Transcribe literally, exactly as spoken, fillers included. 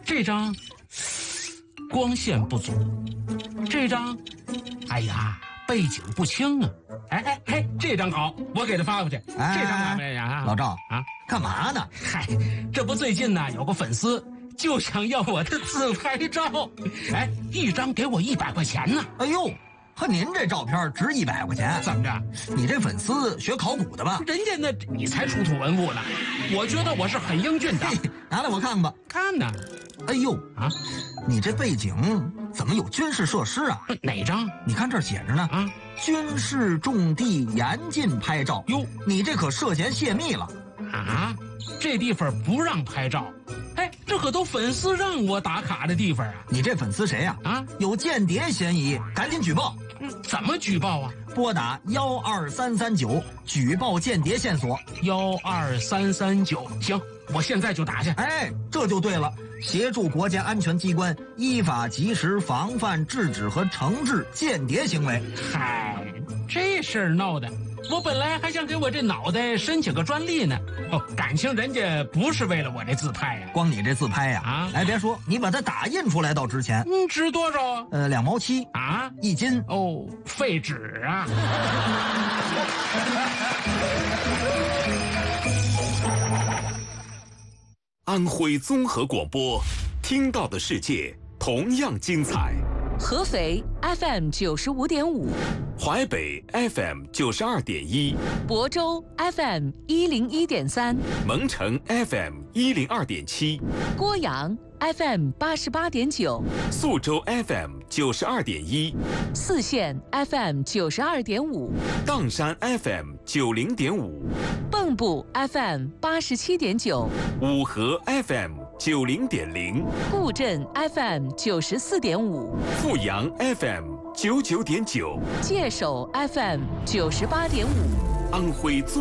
这张光线不足，这张，哎呀，背景不清啊。哎哎嘿，这张好，我给他发过去。 哎、 这张怎么样啊？ 老赵啊， 干嘛呢？ 嗨，这不最近呢有个粉丝就想要我的自拍照，哎，一张给我一百块钱呢。 哎呦，和您这照片值一百块钱？ 怎么着？ 你这粉丝学考古的吧？ 人家那你才出土文物呢，我觉得我是很英俊的。 拿来我看看吧。 看呢。 哎呦啊， 你这背景怎么有军事设施啊？ 哪张？ 你看这儿写着呢啊，军事重地严禁拍照。哟，你这可涉嫌泄密了啊！这地方不让拍照。哎，这可都粉丝让我打卡的地方啊！ 你这粉丝谁呀？啊，有间谍嫌疑，赶紧举报！ 嗯，怎么举报啊？ 拨打幺二三三九举报间谍线索。 幺二三三九，行，我现在就打去。 哎，这就对了，协助国家安全机关依法及时防范、制止和惩治间谍行为。 嗨，这事儿闹的。我本来还想给我这脑袋申请个专利呢，哦，感情人家不是为了我这自拍呀、啊， 光你这自拍呀、啊，啊，哎，别说，你把它打印出来倒值钱， 嗯，值多少啊？ 呃，两毛七啊， 一斤哦，废纸啊！ 安徽综合广播，听到的世界同样精彩。 合肥 F M 九十五点五， 淮北 F M 九十二点一， 亳州 F M 一零一点三， 蒙城 F M 一零二点七， 郭阳 F M 八十八点九， 宿州 F M 九十二点一， 泗县 F M 九十二点五， 砀山 F M 九零点五， 蚌埠 F M 八十七点九， 五河 F M 九零点零， 固镇 F M 九十四点五， 阜阳 F M 九九点九， 界首 F M 九十八点五， 安徽综